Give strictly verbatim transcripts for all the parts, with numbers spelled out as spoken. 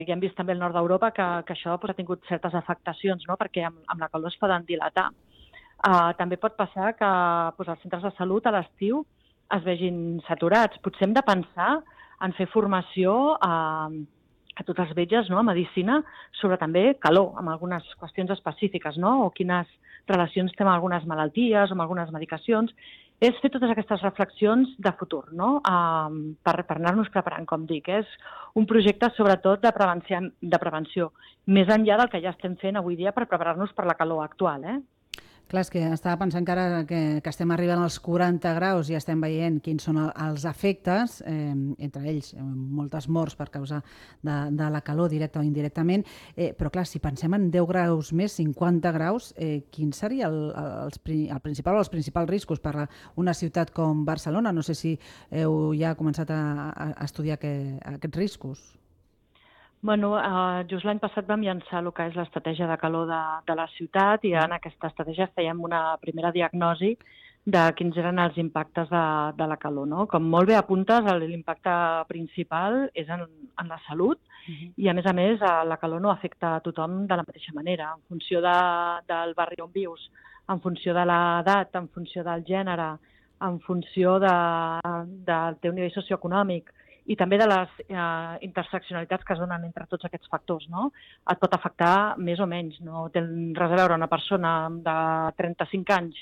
ja hem vist també al nord d'Europa que, que això pues, ha tingut certes afectacions, no? Perquè amb, amb la calor es poden dilatar. Uh, també pot passar que pues, els centres de salut a l'estiu es vegin saturats. Potser hem de pensar en fer formació a, a tots els metges, no? A medicina, sobre també calor, amb algunes qüestions específiques, no? O quines relacions té amb algunes malalties o amb algunes medicacions. És fer totes aquestes reflexions de futur, no? Um, per, per anar-nos preparant, com dic. És un projecte, sobretot, de prevenció, de prevenció, més enllà del que ja estem fent avui dia per preparar-nos per la calor actual, eh? Clar, és que estava pensant que ara que, que estem arribant als quaranta graus i estem veient quins són els efectes, eh, entre ells eh, moltes morts per causa de, de la calor, directa o indirectament, eh, però clar, si pensem en deu graus més, cinquanta graus, eh, quin seria el, el, el principal o els principals riscos per a una ciutat com Barcelona? No sé si heu ja començat a, a estudiar que, aquests riscos. Bueno, eh, just l'any passat vam llançar el que és l'estratègia de calor de, de la ciutat i en aquesta estratègia fèiem una primera diagnosi de quins eren els impactes de, de la calor, no? Com molt bé apuntes, l'impacte principal és en, en la salut uh-huh. i, a més a més, la calor no afecta a tothom de la mateixa manera. En funció de, del barri on vius, en funció de l'edat, en funció del gènere, en funció de, del teu nivell socioeconòmic, i també de les eh, interseccionalitats que es donen entre tots aquests factors, no? Et pot afectar més o menys, no té res a veure una persona de trenta-cinc anys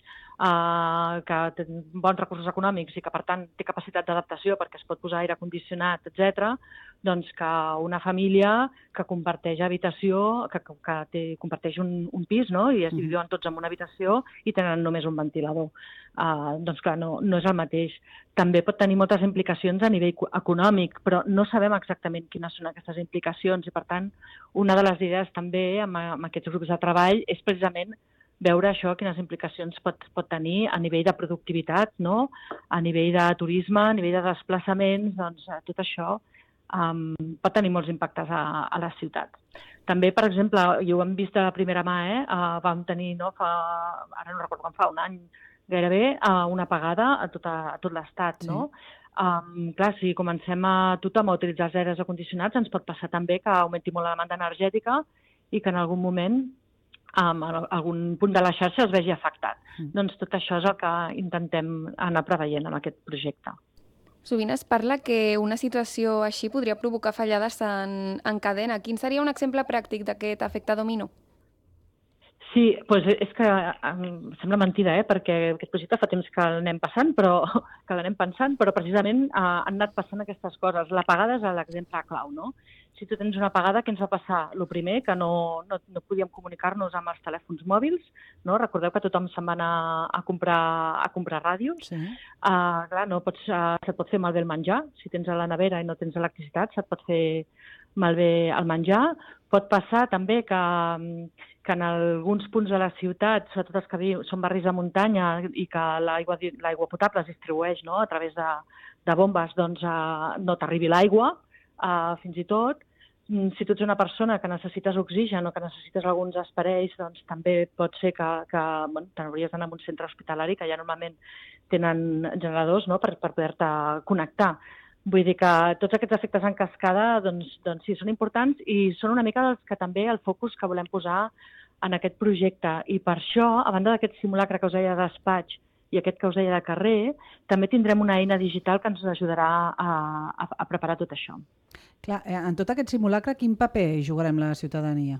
eh, que té bons recursos econòmics i que, per tant, té capacitat d'adaptació perquè es pot posar aire condicionat, etcètera, doncs que una família que comparteix habitació, que, que té, comparteix un, un pis, no? I es mm. viuen tots en una habitació i tenen només un ventilador. Uh, doncs clar, no, no és el mateix. També pot tenir moltes implicacions a nivell econòmic, però no sabem exactament quines són aquestes implicacions i, per tant, una de les idees també amb, amb aquests grups de treball és precisament veure això, quines implicacions pot, pot tenir a nivell de productivitat, no? A nivell de turisme, a nivell de desplaçaments, doncs tot això um, pot tenir molts impactes a, a les ciutats. També, per exemple, i ho hem vist de primera mà, eh? Uh, vam tenir, no, fa, ara no recordo quan fa, un any gairebé, uh, una apagada a, tota, a tot l'estat, sí. No? Um, clar, si comencem a tothom a utilitzar els aires acondicionats, ens pot passar també que augmenti molt la demanda energètica i que en algun moment um, algun punt de la xarxa es vegi afectat. Mm. Doncs tot això és el que intentem anar preveient en aquest projecte. Sovint es parla que una situació així podria provocar fallades en, en cadena. Quin seria un exemple pràctic d'aquest efecte dominó? Sí, doncs és que em sembla mentida, eh? Perquè aquest projecte fa temps que l'anem passant, però que l'anem pensant, però precisament eh, han anat passant aquestes coses. L'apagada és l'exemple clau, no? Si tu tens una apagada, què ens va passar? El primer, que no, no, no podíem comunicar-nos amb els telèfons mòbils, no? Recordeu que tothom se'n va anar a comprar, a comprar ràdios. Sí. Uh, clar, no pots, uh, se't pot fer malbé el menjar. Si tens a la nevera i no tens electricitat, se't pot fer malbé el menjar. Pot passar també que, que en alguns punts de la ciutat, sobretot els que viu, són barris de muntanya i que l'aigua l'aigua potable es distribueix, no? A través de, de bombes, doncs uh, no t'arribi l'aigua, uh, fins i tot. Si tu ets una persona que necessites oxigen o que necessites alguns aparells, doncs també pot ser que, que bueno, t'hauries d'anar a un centre hospitalari que ja normalment tenen generadors, no? per, per poder-te connectar. Vull dir que tots aquests efectes en cascada doncs, doncs sí, són importants i són una mica els que també el focus que volem posar en aquest projecte. I per això, a banda d'aquest simulacre que us deia de despatx i aquest que us deia de carrer, també tindrem una eina digital que ens ajudarà a, a, a preparar tot això. Clar, en tot aquest simulacre, quin paper jugarem la ciutadania?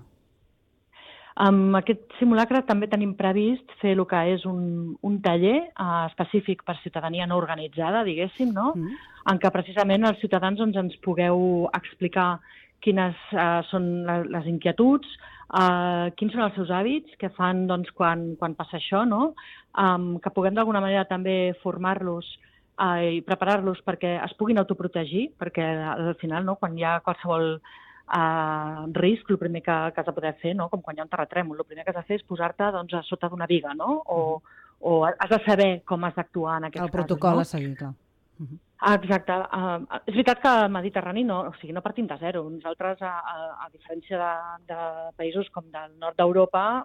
Amb aquest simulacre també tenim previst fer el que és un, un taller uh, específic per ciutadania no organitzada, diguéssim, no? Mm. En què precisament els ciutadans doncs, ens pugueu explicar quines uh, són les inquietuds, uh, quins són els seus hàbits, què fan doncs, quan, quan passa això, no? Um, que puguem d'alguna manera també formar-los uh, i preparar-los perquè es puguin autoprotegir, perquè al final, no, quan hi ha qualsevol Uh, risc, el primer que, que has de poder fer, no? Com quan hi ha un terratrèmol, el primer que has de fer és posar-te doncs, a sota d'una viga, no? O, o has de saber com has d'actuar en aquests casos. El protocol no? a seguir, clar. Uh-huh. Exacte. Uh, és veritat que al Mediterrani no, o sigui, no partim de zero. Nosaltres, a, a, a diferència de, de països com del nord d'Europa,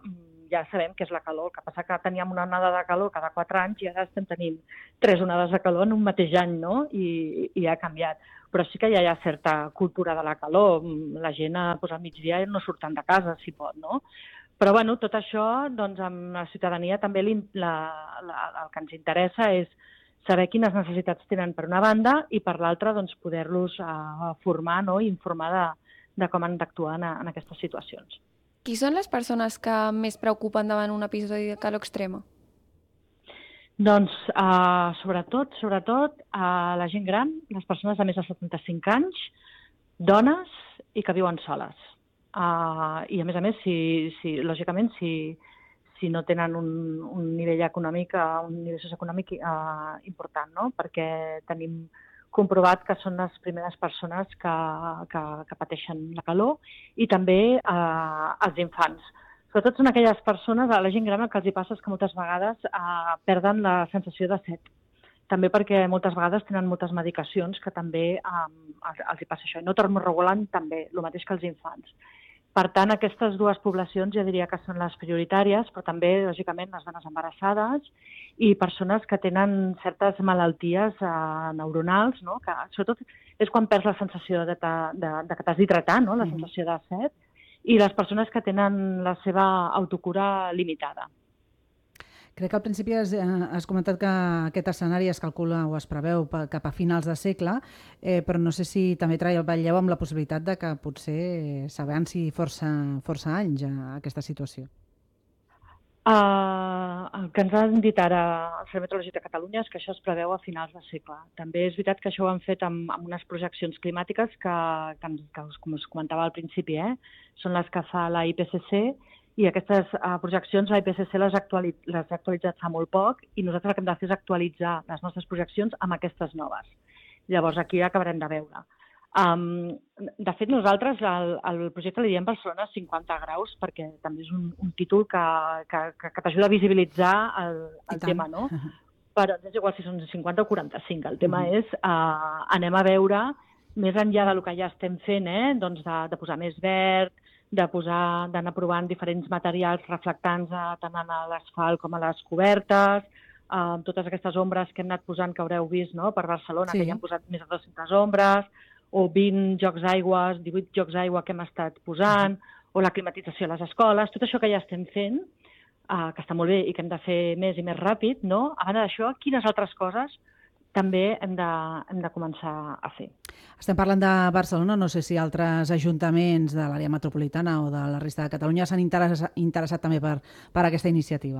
ja sabem que és la calor. El que passa que teníem una onada de calor cada quatre anys i ara estem tenint tres onades de calor en un mateix any, no? I, i ha canviat. Però sí que ja hi ha certa cultura de la calor. La gent doncs, al migdia no surten de casa, si pot, no? Però bueno, tot això, doncs, amb la ciutadania també li, la, la, el que ens interessa és saber quines necessitats tenen per una banda i per l'altra doncs, poder-los uh, formar, no? I informar de, de com han d'actuar en, en aquestes situacions. Qui són les persones que més preocupen davant un episodi de calor extrema? Doncs, uh, sobretot, sobretot, uh, la gent gran, les persones de més de setanta-cinc anys, dones i que viuen soles. Uh, I, a més a més, si, si, lògicament, si, si no tenen un, un nivell econòmic, uh, un nivell socioeconòmic uh, important, no? Perquè tenim comprovat que són les primeres persones que, que, que pateixen la calor i també uh, els infants. Sobretot són aquelles persones, a la gent gran el que els hi passa és que moltes vegades eh, perden la sensació de set. També perquè moltes vegades tenen moltes medicacions que també eh, els, els hi passa això. I no termoregulant també, el mateix que els infants. Per tant, aquestes dues poblacions jo diria que són les prioritàries, però també, lògicament, les dones embarassades i persones que tenen certes malalties eh, neuronals, no? Que sobretot és quan perds la sensació de, de, de que t'has d'hidratar, no? La sensació de set, i les persones que tenen la seva autocura limitada. Crec que al principi has, has comentat que aquest escenari es calcula o es preveu cap a finals de segle, eh, però no sé si també treballeu amb la possibilitat de que potser s'avanci força, força anys a aquesta situació. Uh, el que ens han dit ara el Servei Meteorològic de Catalunya és que això es preveu a finals de segle. També és veritat que això ho han fet amb, amb unes projeccions climàtiques que, que, que, com us comentava al principi, eh, són les que fa la I P C C, i aquestes uh, projeccions la I P C C les, actualitz, les ha actualitzat fa molt poc i nosaltres el que hem de fer és actualitzar les nostres projeccions amb aquestes noves. Llavors aquí acabarem de veure. Um, de fet, nosaltres al, al projecte li diem Barcelona cinquanta graus perquè també és un, un títol que, que, que, que t'ajuda a visibilitzar el, el tema, no? Però és igual si són cinquanta o quaranta-cinc. El tema mm. és, uh, anem a veure, més enllà del que ja estem fent, eh? Doncs de, de posar més verd, de posar, d'anar provant diferents materials reflectants uh, tant a l'asfalt com a les cobertes, uh, totes aquestes ombres que hem anat posant, que haureu vist, no? Per Barcelona, sí. Que ja hem posat més de dues-centes ombres, o vint jocs d'aigua, divuit jocs d'aigua que hem estat posant, o la climatització a les escoles, tot això que ja estem fent, eh, que està molt bé i que hem de fer més i més ràpid, no? A banda d'això, quines altres coses també hem de, hem de començar a fer. Estem parlant de Barcelona, no sé si altres ajuntaments de l'àrea metropolitana o de la resta de Catalunya s'han interessat, interessat també per, per aquesta iniciativa.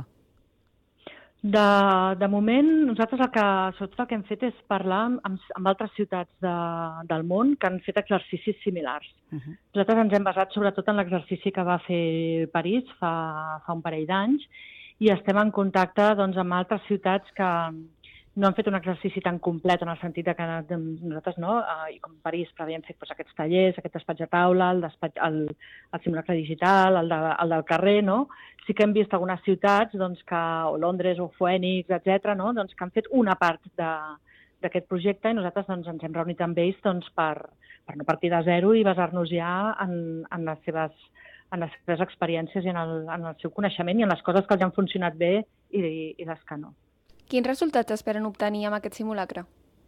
De, de moment, nosaltres el que, sobretot el que hem fet és parlar amb, amb altres ciutats de, del món que han fet exercicis similars. Uh-huh. Nosaltres ens hem basat sobretot en l'exercici que va fer París fa, fa un parell d'anys i estem en contacte doncs, amb altres ciutats que no han fet un exercici tan complet en el sentit de que nosaltres, no, i com París, però havíem fet doncs, aquests tallers, aquest despatx a taula, el, despatx, el, el simulacre digital, el, de, el del carrer, no? Sí que hem vist algunes ciutats, doncs, que, o Londres o Phoenix, etcètera, no? Doncs, que han fet una part d'aquest projecte i nosaltres doncs, ens hem reunit amb ells doncs, per, per no partir de zero i basar-nos ja en, en, les seves, en les seves experiències i en el, en el seu coneixement i en les coses que els han funcionat bé i, i les que no. Quins resultats esperen obtenir amb aquest simulacre?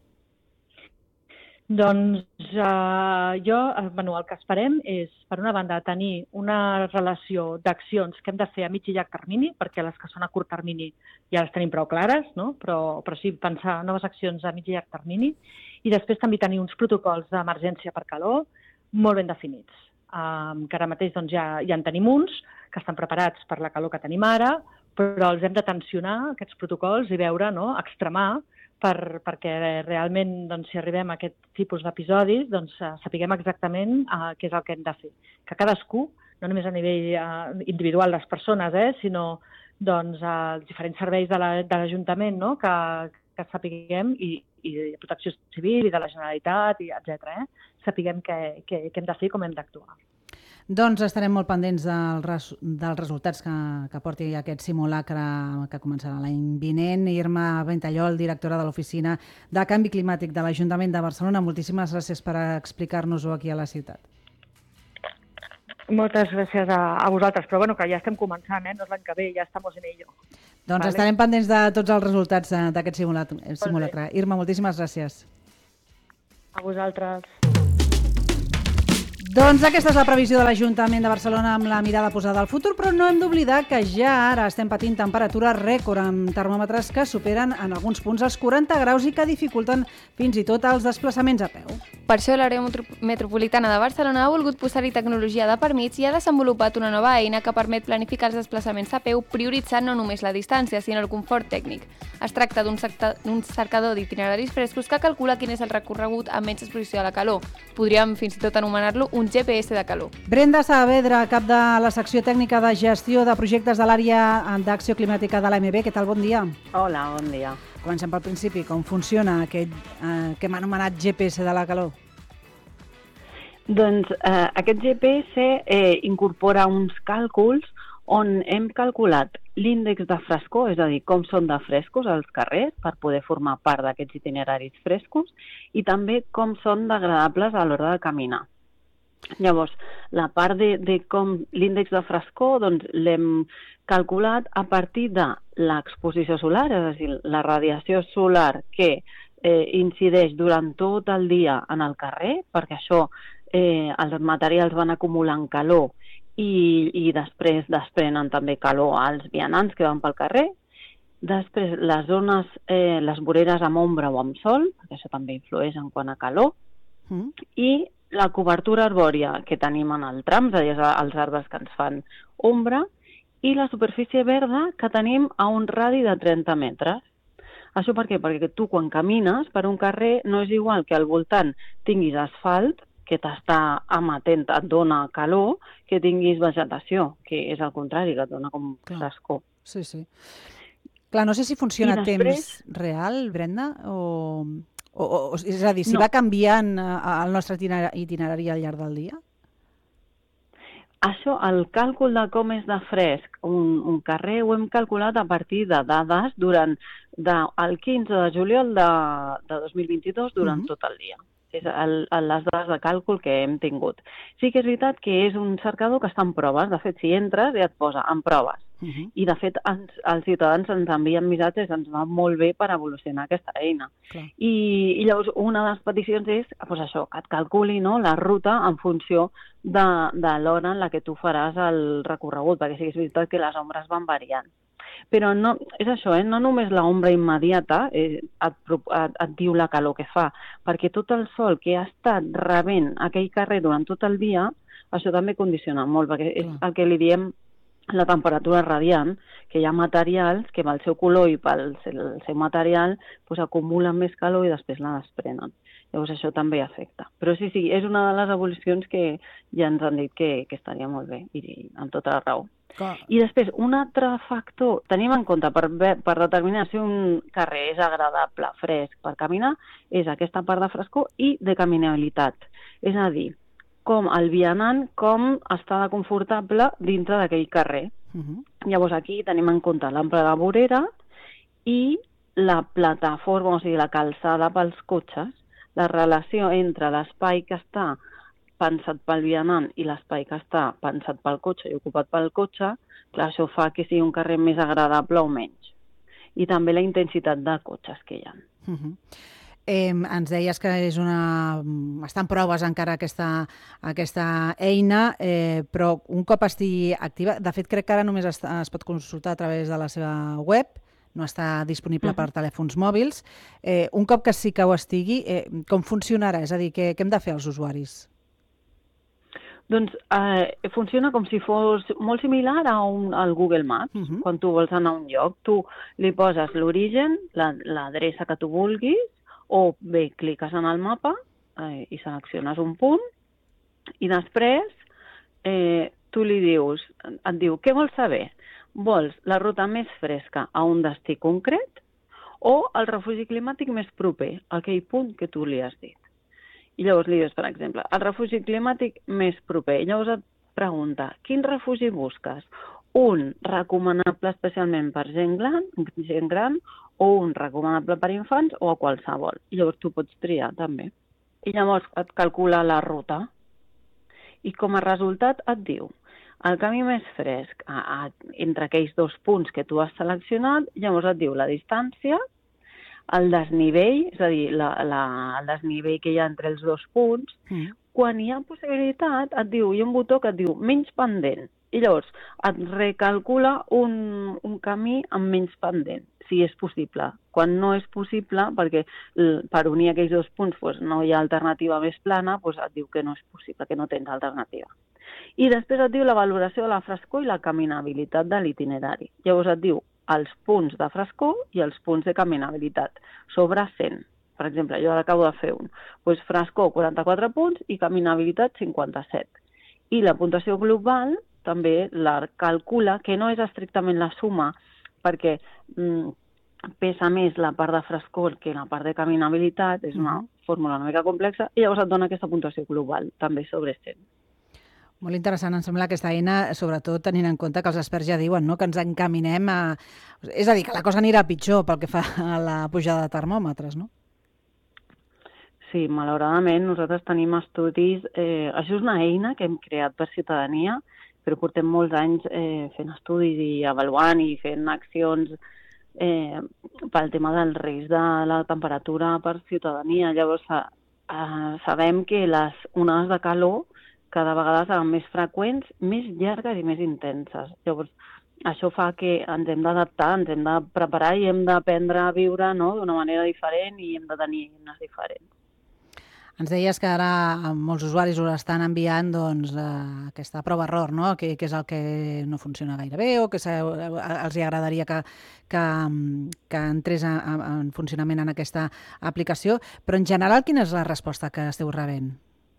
Doncs eh, jo, bueno, el que esperem és, per una banda, tenir una relació d'accions que hem de fer a mig i llarg termini, perquè les que són a curt termini ja les tenim prou clares, no? però, però sí pensar noves accions a mig i llarg termini, i després també tenir uns protocols d'emergència per calor molt ben definits. Um, que ara mateix doncs, ja, ja en tenim uns, que estan preparats per la calor que tenim ara, però els hem de tensionar, aquests protocols, i veure, no? Extremar, per, perquè realment, doncs, si arribem a aquest tipus d'episodis, doncs, sapiguem exactament uh, què és el que hem de fer. Que cadascú, no només a nivell uh, individual les persones, eh, sinó doncs, uh, els diferents serveis de l'Ajuntament, no? que, que sapiguem, i, i de Protecció Civil, i de la Generalitat, i etcètera, eh? sapiguem què, què, què hem de fer i com hem d'actuar. Doncs estarem molt pendents del res, dels resultats que, que porti aquest simulacre que començarà l'any vinent. Irma Ventallol, directora de l'Oficina de Canvi Climàtic de l'Ajuntament de Barcelona, moltíssimes gràcies per explicar-nos-ho aquí a la ciutat. Moltes gràcies a, a vosaltres, però bueno, que ja estem començant, eh? No és l'any que ve, ja estamos en ello. Doncs Vale. estarem pendents de tots els resultats eh, d'aquest simulat- Molt simulacre. Irma, moltíssimes gràcies. A vosaltres. Doncs aquesta és la previsió de l'Ajuntament de Barcelona amb la mirada posada al futur, però no hem d'oblidar que ja ara estem patint temperatures rècord amb termòmetres que superen en alguns punts els quaranta graus i que dificulten fins i tot els desplaçaments a peu. Per això l'àrea metropolitana de Barcelona ha volgut posar-hi tecnologia de per mig i ha desenvolupat una nova eina que permet planificar els desplaçaments a peu prioritzant no només la distància, sinó el confort tècnic. Es tracta d'un cercador d'itineraris frescos que calcula quin és el recorregut amb menys exposició a la calor. Podríem fins i tot anomenar-lo un G P S de calor. Brenda Saavedra, cap de la secció tècnica de gestió de projectes de l'àrea d'acció climàtica de l'A M B. Què tal? Bon dia. Hola, bon dia. Comencem pel principi. Com funciona aquest eh, que hem anomenat G P S de la calor? Doncs eh, aquest G P S eh, incorpora uns càlculs on hem calculat l'índex de frescor, és a dir, com són de frescos els carrers per poder formar part d'aquests itineraris frescos i també com són d'agradables a l'hora de caminar. Llavors, la part de, de com l'índex de frescor doncs, l'hem calculat a partir de l'exposició solar, és a dir, la radiació solar que eh, incideix durant tot el dia en el carrer, perquè això eh, els materials van acumulant calor i, i després desprenen també calor als vianants que van pel carrer. Després, les zones, eh, les voreres amb ombra o amb sol, perquè això també influeix en quant a calor, mm. i la cobertura arbòria que tenim en el tram, és a dir, els arbres que ens fan ombra, i la superfície verda que tenim a un radi de trenta metres. Això per què? Perquè tu quan camines per un carrer no és igual que al voltant tinguis asfalt, que t'està amatent, et dona calor, que tinguis vegetació, que és el contrari, que et dona com frescor. Sí, sí. Clar, no sé si funciona a després... temps real, Brenda, o... O, o, és a dir, si no. va canviant el nostre itinerari al llarg del dia? Això, el càlcul de com és de fresc un, un carrer ho hem calculat a partir de dades durant de, el quinze de juliol de, de dos mil vint-i-dos durant uh-huh. tot el dia. És el, el, les dades de càlcul que hem tingut. Sí que és veritat que és un cercador que està en proves. De fet, si entres ja et posa en proves. Uh-huh. I, de fet, ens, els ciutadans ens envien missatges, ens va molt bé per evolucionar aquesta eina. Clar. I, I llavors una de les peticions és pues això, que et calculi, no, la ruta en funció de, de l'hora en la que tu faràs el recorregut, perquè sí que és veritat que les ombres van variant. Però no, és això, eh? No només l'ombra immediata eh, et, et, et diu la calor que fa, perquè tot el sol que ha estat rebent aquell carrer durant tot el dia, això també condiciona molt, perquè és el que li diem la temperatura radiant, que hi ha materials que pel seu color i pel el seu material pues, acumulen més calor i després la desprenen. Llavors això també afecta. Però sí, sí, és una de les evolucions que ja ens han dit que, que estaria molt bé i, i amb tota la raó. Clar. I després, un altre factor, tenim en compte per, per determinar si un carrer és agradable, fresc per caminar, és aquesta part de frescor i de caminabilitat. És a dir, com el vianant, com està de confortable dintre d'aquell carrer. Uh-huh. Llavors aquí tenim en compte l'ample de vorera i la plataforma, o sigui, la calçada pels cotxes, la relació entre l'espai que està pensat pel vianant i l'espai que està pensat pel cotxe i ocupat pel cotxe, clar, això fa que sigui un carrer més agradable o menys. I també la intensitat de cotxes que hi ha. Uh-huh. Eh, ens deies que és una... està en proves encara aquesta, aquesta eina, eh, però un cop estigui activa, de fet crec que ara només es, es pot consultar a través de la seva web, no està disponible uh-huh. per telèfons mòbils. Eh, un cop que sí que ho estigui, eh, com funcionarà? És a dir, què, què hem de fer els usuaris? Doncs eh, funciona com si fos molt similar a un, al Google Maps. Uh-huh. Quan tu vols anar a un lloc, tu li poses l'origen, la, l'adreça que tu vulguis, o bé, cliques en el mapa eh, i selecciones un punt i després eh, tu li dius, et diu, què vols saber? Vols la ruta més fresca a un destí concret o el refugi climàtic més proper a aquell punt que tu li has dit? I llavors li dius, per exemple, el refugi climàtic més proper. I llavors et pregunta, quin refugi busques? Un recomanable especialment per gent gran, gent gran o un recomanable per infants o a qualsevol. I llavors tu pots triar també. I llavors et calcula la ruta I com a resultat et diu el camí més fresc a, a, entre aquells dos punts que tu has seleccionat, llavors et diu la distància, el desnivell, és a dir, la, la, el desnivell que hi ha entre els dos punts. Mm. Quan hi ha possibilitat, et diu, hi ha un botó que et diu menys pendent. I llavors et recalcula un, un camí amb menys pendent, si és possible. Quan no és possible, perquè per unir aquells dos punts doncs, no hi ha alternativa més plana, doncs et diu que no és possible, que no tens alternativa. I després et diu la valoració de la frescor i la caminabilitat de l'itinerari. Llavors et diu els punts de frescor i els punts de caminabilitat, sobre cent. Per exemple, jo ara acabo de fer un. Doncs frescor, quaranta-quatre punts, i caminabilitat, cinquanta-set. I la puntuació global també la calcula, que no és estrictament la suma, perquè mm, pesa més la part de frescor que la part de caminabilitat, és una fórmula una mica complexa, i llavors et dona aquesta puntuació global, també sobre cent. Molt interessant, em sembla, aquesta eina, sobretot tenint en compte que els experts ja diuen, no?, que ens encaminem a... És a dir, que la cosa anirà pitjor pel que fa a la pujada de termòmetres, no? Sí, malauradament, nosaltres tenim estudis... Eh, això és una eina que hem creat per ciutadania, però portem molts anys eh, fent estudis i avaluant i fent accions eh, pel tema del risc de la temperatura per ciutadania. Llavors, eh, sabem que les onades de calor cada vegada seran més freqüents, més llargues i més intenses. Llavors, això fa que ens hem d'adaptar, ens hem de preparar i hem d'aprendre a viure, no?, d'una manera diferent i hem de tenir eines diferents. Ens deies que ara molts usuaris us estan enviant doncs, aquesta prova-error, no?, que, que és el que no funciona gaire bé o que els agradaria que, que, que entrés en, en funcionament en aquesta aplicació. Però en general, quina és la resposta que esteu rebent?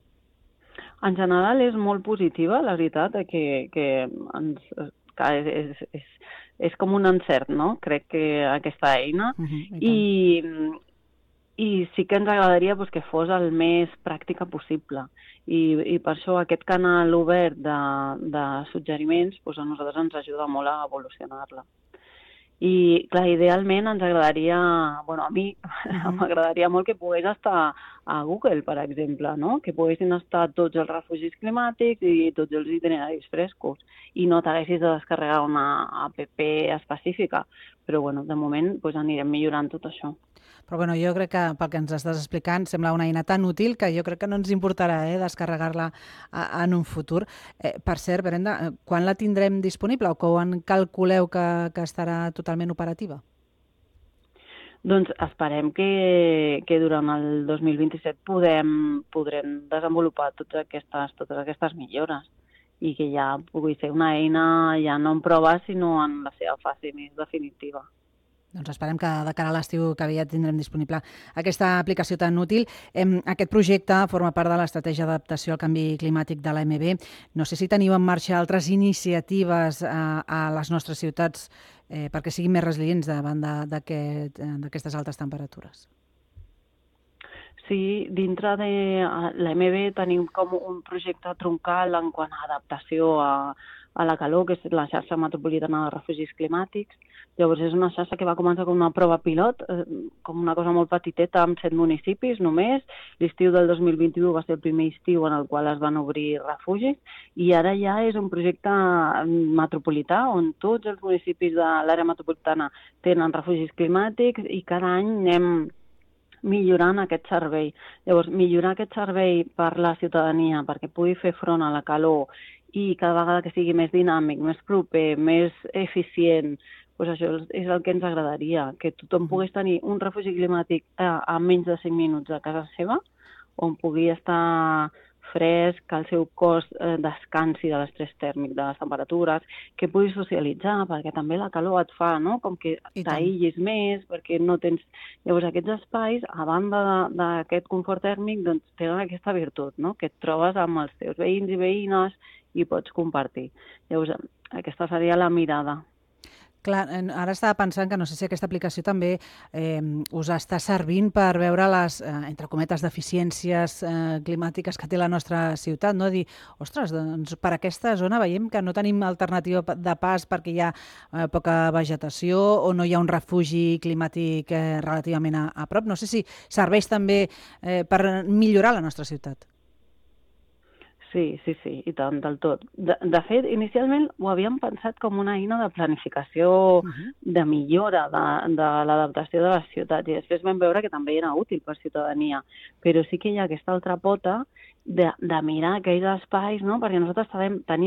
En general és molt positiva, la veritat, que, que, ens, que és, és, és, és com un encert, no?, crec que aquesta eina. Uh-huh, i, I, i sí que ens agradaria pues, que fos el més pràctica possible. I, i per això aquest canal obert de, de suggeriments pues, a nosaltres ens ajuda molt a evolucionar-la. I, clar, idealment ens agradaria, bueno, a mi uh-huh. m'agradaria molt que pogués estar a Google, per exemple, no?, que poguessin estar tots els refugis climàtics i tots els itineraris frescos i no t'haguessis de descarregar una app específica. Però, bueno, de moment pues, anirem millorant tot això. Però bueno, jo crec que pel que ens estàs explicant sembla una eina tan útil que jo crec que no ens importarà eh, descarregar-la en un futur. Eh, per cert, Brenda, quan la tindrem disponible o quan calculeu que, que estarà totalment operativa? Doncs esperem que, que durant el dos mil vint-i-set podem, podrem desenvolupar totes aquestes, totes aquestes millores i que ja pugui ser una eina ja no en prova sinó en la seva fase més definitiva. Doncs esperem que de cara a l'estiu que aviat tindrem disponible aquesta aplicació tan útil. Aquest projecte forma part de l'estratègia d'adaptació al canvi climàtic de l'A M B. No sé si teniu en marxa altres iniciatives a, a les nostres ciutats eh, perquè siguin més resilients davant d'aquest, d'aquestes altes temperatures. Sí, dintre de l'A M B tenim com un projecte troncal en quant a adaptació a, a la calor, que és la xarxa metropolitana de refugis climàtics. Llavors és una xarxa que va començar com una prova pilot, eh, com una cosa molt petiteta amb set municipis només. L'estiu del dos mil vint-i-u va ser el primer estiu en el qual es van obrir refugis i ara ja és un projecte metropolità on tots els municipis de l'àrea metropolitana tenen refugis climàtics i cada any anem millorant aquest servei. Llavors, millorar aquest servei per la ciutadania perquè pugui fer front a la calor i cada vegada que sigui més dinàmic, més proper, més eficient, doncs això és el que ens agradaria, que tothom pogués tenir un refugi climàtic a, a menys de cinc minuts a casa seva, on pugui estar fresc, que el seu cos eh, descansi de l'estrès tèrmic, de les temperatures, que pugui socialitzar, perquè també la calor et fa, no?, com que t'aïllis més, perquè no tens... Llavors, aquests espais, a banda d'aquest confort tèrmic, doncs tenen aquesta virtut, no?, que et trobes amb els teus veïns i veïnes i pots compartir. Llavors, aquesta seria la mirada. Clar, ara estava pensant que no sé si aquesta aplicació també eh, us està servint per veure les, eh, entre cometes, deficiències eh, climàtiques que té la nostra ciutat, no? Dir, ostres, doncs per aquesta zona veiem que no tenim alternativa de pas perquè hi ha eh, poca vegetació o no hi ha un refugi climàtic eh, relativament a, a prop. No sé si serveix també eh, per millorar la nostra ciutat. Sí, sí, sí, i tant, del tot. De, de fet, inicialment ho havíem pensat com una eina de planificació, uh -huh. de millora de, de l'adaptació de les ciutats, i després vam veure que també era útil per ciutadania, però sí que hi ha aquesta altra pota de, de mirar aquells espais, no? Perquè nosaltres tenim